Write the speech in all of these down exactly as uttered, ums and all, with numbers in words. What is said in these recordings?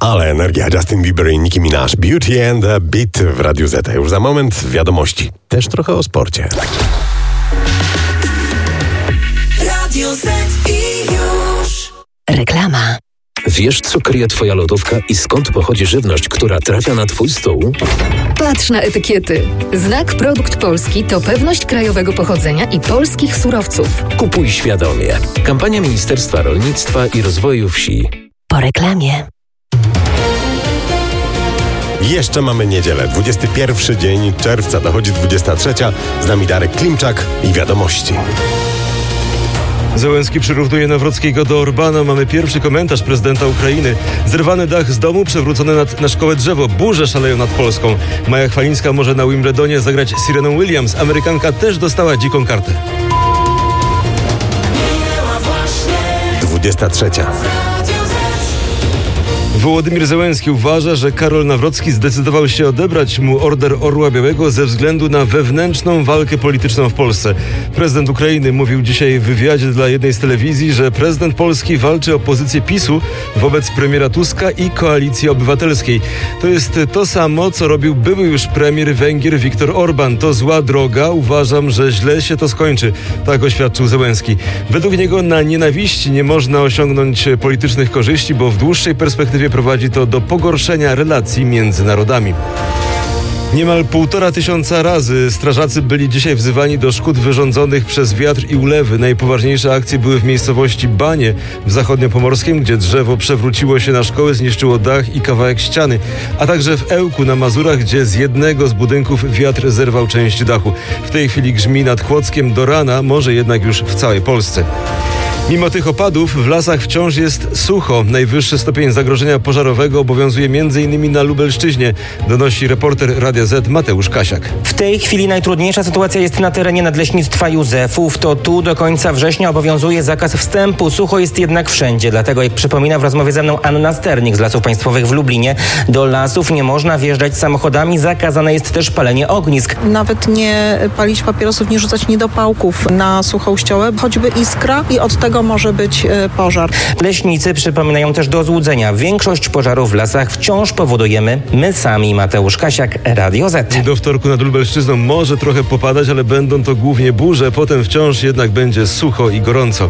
Ale energia. Justin Bieber i Nicki Minaj. Beauty and the Beat w Radiu Z. Już za moment wiadomości. Też trochę o sporcie. Radio Z i już. Reklama. Wiesz, co kryje twoja lodówka i skąd pochodzi żywność, która trafia na twój stół? Patrz na etykiety. Znak Produkt Polski to pewność krajowego pochodzenia i polskich surowców. Kupuj świadomie. Kampania Ministerstwa Rolnictwa i Rozwoju Wsi. Po reklamie. Jeszcze mamy niedzielę, dwudziesty pierwszy dzień czerwca, dochodzi dwudziesta trzecia. Z nami Darek Klimczak i wiadomości. Zełenski przyrównuje Nawrockiego do Orbana. Mamy pierwszy komentarz prezydenta Ukrainy. Zerwany dach z domu, przewrócone nad, na szkołę drzewo. Burze szaleją nad Polską. Maja Chwalińska może na Wimbledonie zagrać Sereną Williams. Amerykanka też dostała dziką kartę. dwudziesta trzecia. Wołodymyr Zełenski uważa, że Karol Nawrocki zdecydował się odebrać mu Order Orła Białego ze względu na wewnętrzną walkę polityczną w Polsce. Prezydent Ukrainy mówił dzisiaj w wywiadzie dla jednej z telewizji, że prezydent Polski walczy o pozycję PiSu wobec premiera Tuska i Koalicji Obywatelskiej. To jest to samo, co robił były już premier Węgier Viktor Orban. To zła droga. Uważam, że źle się to skończy. Tak oświadczył Zełenski. Według niego na nienawiści nie można osiągnąć politycznych korzyści, bo w dłuższej perspektywie prowadzi to do pogorszenia relacji między narodami. Niemal półtora tysiąca razy strażacy byli dzisiaj wzywani do szkód wyrządzonych przez wiatr i ulewy. Najpoważniejsze akcje były w miejscowości Banie w zachodniopomorskim, gdzie drzewo przewróciło się na szkołę, zniszczyło dach i kawałek ściany, a także w Ełku na Mazurach, gdzie z jednego z budynków wiatr zerwał część dachu. W tej chwili grzmi nad Kłodzkiem do rana, może jednak już w całej Polsce. Mimo tych opadów w lasach wciąż jest sucho. Najwyższy stopień zagrożenia pożarowego obowiązuje między innymi na Lubelszczyźnie, donosi reporter Radia Z Mateusz Kasiak. W tej chwili najtrudniejsza sytuacja jest na terenie Nadleśnictwa Józefów. To tu do końca września obowiązuje zakaz wstępu. Sucho jest jednak wszędzie. Dlatego, jak przypomina w rozmowie ze mną Anna Sternik z Lasów Państwowych w Lublinie, do lasów nie można wjeżdżać samochodami. Zakazane jest też palenie ognisk. Nawet nie palić papierosów, nie rzucać niedopałków na suchą ściołę. Choćby iskra i od tego może być pożar. Leśnicy przypominają też do złudzenia. Większość pożarów w lasach wciąż powodujemy my sami. Mateusz Kasiak, Radio Z. Do wtorku nad Lubelszczyzną może trochę popadać, ale będą to głównie burze. Potem wciąż jednak będzie sucho i gorąco.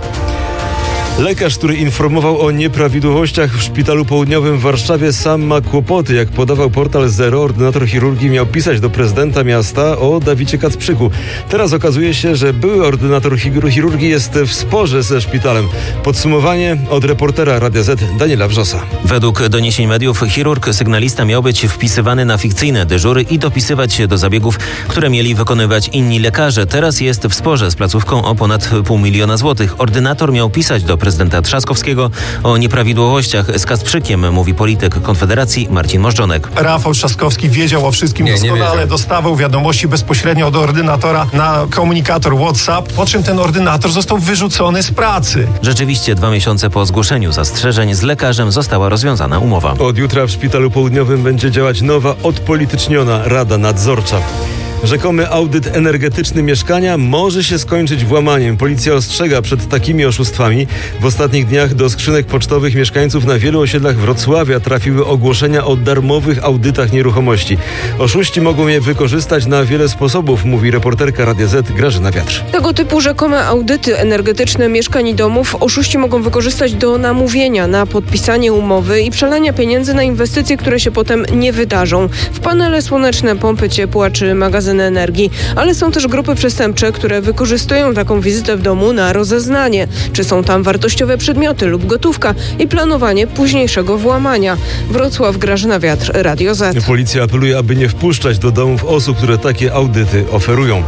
Lekarz, który informował o nieprawidłowościach w Szpitalu Południowym w Warszawie, sam ma kłopoty. Jak podawał portal Zero, ordynator chirurgii miał pisać do prezydenta miasta o Dawidzie Kacprzyku. Teraz okazuje się, że były ordynator chirurgii jest w sporze ze szpitalem. Podsumowanie od reportera Radia Z Daniela Wrzosa. Według doniesień mediów chirurg sygnalista miał być wpisywany na fikcyjne dyżury i dopisywać się do zabiegów, które mieli wykonywać inni lekarze. Teraz jest w sporze z placówką o ponad pół miliona złotych. Ordynator miał pisać do prezydenta Trzaskowskiego o nieprawidłowościach z Kacprzykiem, mówi polityk Konfederacji Marcin Możdżonek. Rafał Trzaskowski wiedział o wszystkim nie, doskonale, nie dostawał wiadomości bezpośrednio od ordynatora na komunikator WhatsApp, po czym ten ordynator został wyrzucony z pracy. Rzeczywiście dwa miesiące po zgłoszeniu zastrzeżeń z lekarzem została rozwiązana umowa. Od jutra w Szpitalu Południowym będzie działać nowa, odpolityczniona Rada Nadzorcza. Rzekomy audyt energetyczny mieszkania może się skończyć włamaniem. Policja ostrzega przed takimi oszustwami. W ostatnich dniach do skrzynek pocztowych mieszkańców na wielu osiedlach Wrocławia trafiły ogłoszenia o darmowych audytach nieruchomości. Oszuści mogą je wykorzystać na wiele sposobów, mówi reporterka Radia Z Grażyna Wiatr. Tego typu rzekome audyty energetyczne mieszkań i domów oszuści mogą wykorzystać do namówienia na podpisanie umowy i przelania pieniędzy na inwestycje, które się potem nie wydarzą. W panele słoneczne, pompy ciepła czy magazyny energii. Ale są też grupy przestępcze, które wykorzystują taką wizytę w domu na rozeznanie, czy są tam wartościowe przedmioty lub gotówka i planowanie późniejszego włamania. Wrocław, Grażyna Wiatr, Radio Z. Policja apeluje, aby nie wpuszczać do domów osób, które takie audyty oferują.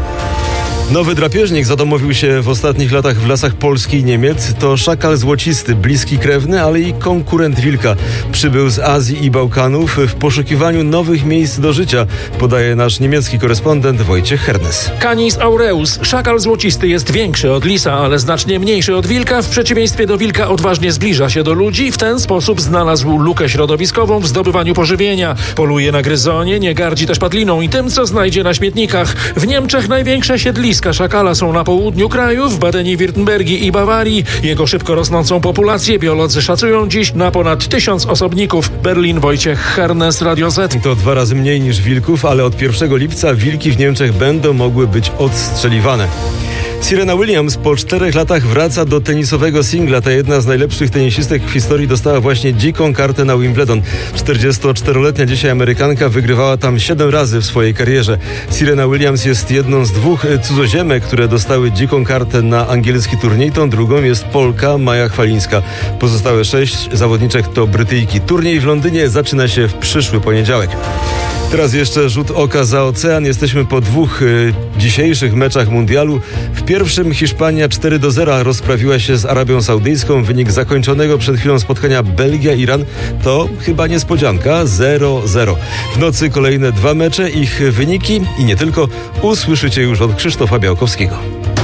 Nowy drapieżnik zadomowił się w ostatnich latach w lasach Polski i Niemiec. To szakal złocisty, bliski krewny, ale i konkurent wilka. Przybył z Azji i Bałkanów w poszukiwaniu nowych miejsc do życia, podaje nasz niemiecki korespondent Wojciech Hernes. Canis aureus, szakal złocisty, jest większy od lisa, ale znacznie mniejszy od wilka. W przeciwieństwie do wilka odważnie zbliża się do ludzi. W ten sposób znalazł lukę środowiskową w zdobywaniu pożywienia. Poluje na gryzonie, nie gardzi też padliną i tym, co znajdzie na śmietnikach. W Niemczech największe siedlisko Siedliska szakala są na południu kraju, w Badenie-Wirtembergii i Bawarii. Jego szybko rosnącą populację biolodzy szacują dziś na ponad tysiąc osobników. Berlin, Wojciech Hernes, Radio Z. To dwa razy mniej niż wilków, ale od pierwszego lipca wilki w Niemczech będą mogły być odstrzeliwane. Serena Williams po czterech latach wraca do tenisowego singla. Ta jedna z najlepszych tenisistek w historii dostała właśnie dziką kartę na Wimbledon. czterdziestoczteroletnia dzisiaj Amerykanka wygrywała tam siedem razy w swojej karierze. Serena Williams jest jedną z dwóch cudzoziemek, które dostały dziką kartę na angielski turniej. Tą drugą jest Polka Maja Chwalińska. Pozostałe sześć zawodniczek to Brytyjki. Turniej w Londynie zaczyna się w przyszły poniedziałek. Teraz jeszcze rzut oka za ocean. Jesteśmy po dwóch y, dzisiejszych meczach mundialu. W pierwszym Hiszpania cztery do zera rozprawiła się z Arabią Saudyjską. Wynik zakończonego przed chwilą spotkania Belgia-Iran to chyba niespodzianka zero zero. W nocy kolejne dwa mecze, ich wyniki i nie tylko usłyszycie już od Krzysztofa Białkowskiego.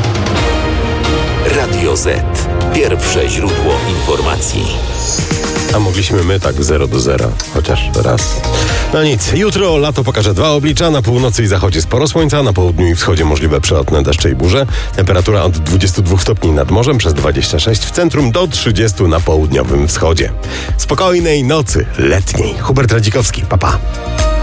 Radio Z. Pierwsze źródło informacji. A mogliśmy my tak zero do zera, chociaż raz. No nic, jutro lato pokaże dwa oblicza. Na północy i zachodzie sporo słońca, na południu i wschodzie możliwe przelotne deszcze i burze. Temperatura od dwudziestu dwóch stopni nad morzem, przez dwadzieścia sześć w centrum, do trzydziestu na południowym wschodzie. Spokojnej nocy letniej. Hubert Radzikowski, pa pa.